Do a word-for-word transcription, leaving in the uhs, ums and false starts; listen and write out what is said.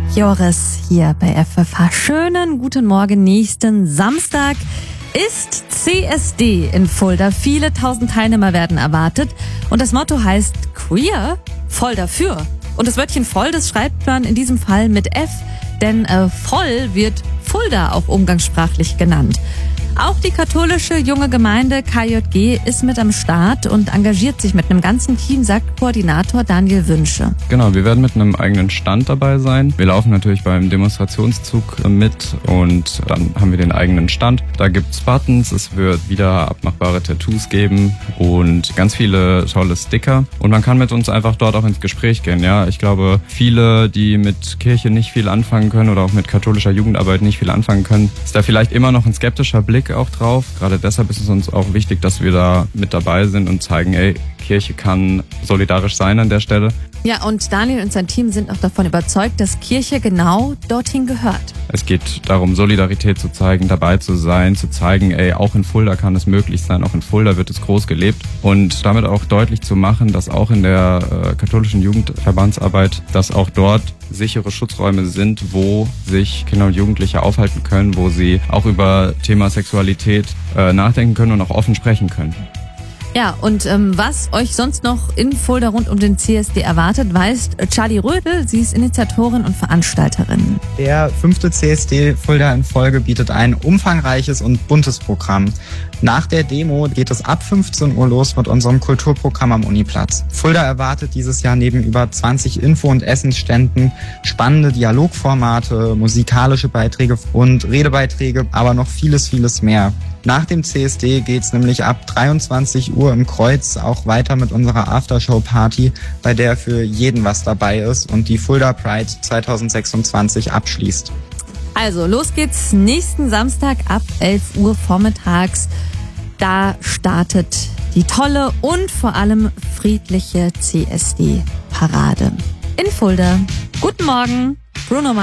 Joris hier bei F F H. Schönen guten Morgen. Nächsten Samstag ist C S D in Fulda. Viele tausend Teilnehmer werden erwartet. Und das Motto heißt Queer, voll dafür. Und das Wörtchen voll, das schreibt man in diesem Fall mit F, denn äh, voll wird Fulda auch umgangssprachlich genannt. Auch die katholische junge Gemeinde K J G ist mit am Start und engagiert sich mit einem ganzen Team, sagt Koordinator Daniel Wünsche. Genau, wir werden mit einem eigenen Stand dabei sein. Wir laufen natürlich beim Demonstrationszug mit und dann haben wir den eigenen Stand. Da gibt's Buttons, es wird wieder abmachbare Tattoos geben und ganz viele tolle Sticker. Und man kann mit uns einfach dort auch ins Gespräch gehen. Ja, ich glaube, viele, die mit Kirche nicht viel anfangen können oder auch mit katholischer Jugendarbeit nicht viel anfangen können, ist da vielleicht immer noch ein skeptischer Blick auch drauf. Gerade deshalb ist es uns auch wichtig, dass wir da mit dabei sind und zeigen, ey, Kirche kann solidarisch sein an der Stelle. Ja, und Daniel und sein Team sind auch davon überzeugt, dass Kirche genau dorthin gehört. Es geht darum, Solidarität zu zeigen, dabei zu sein, zu zeigen, ey, auch in Fulda kann es möglich sein, auch in Fulda wird es groß gelebt und damit auch deutlich zu machen, dass auch in der äh, katholischen Jugendverbandsarbeit, dass auch dort sichere Schutzräume sind, wo sich Kinder und Jugendliche aufhalten können, wo sie auch über Thema Sexualität äh, nachdenken können und auch offen sprechen können. Ja, und ähm, was euch sonst noch in Fulda rund um den C S D erwartet, weiß Charlie Rödel. Sie ist Initiatorin und Veranstalterin. Der fünfte C S D Fulda in Folge bietet ein umfangreiches und buntes Programm. Nach der Demo geht es ab fünfzehn Uhr los mit unserem Kulturprogramm am Uniplatz. Fulda erwartet dieses Jahr neben über zwanzig Info- und Essensständen spannende Dialogformate, musikalische Beiträge und Redebeiträge, aber noch vieles, vieles mehr. Nach dem C S D geht's nämlich ab dreiundzwanzig Uhr im Kreuz auch weiter mit unserer Aftershow-Party, bei der für jeden was dabei ist und die Fulda Pride zwanzig sechsundzwanzig abschließt. Also, los geht's nächsten Samstag ab elf Uhr vormittags. Da startet die tolle und vor allem friedliche C S D-Parade in Fulda. Guten Morgen, Bruno.